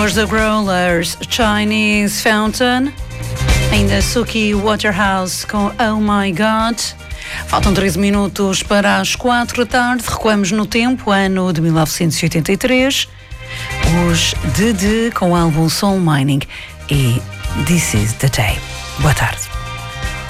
Os The Growlers, Chinese Fountain. Ainda Suki Waterhouse com Oh My God. Faltam 13 minutos para as 4 da tarde. Recuamos no tempo, ano de 1983. Os DD com o álbum Soul Mining e This Is The Day. Boa tarde.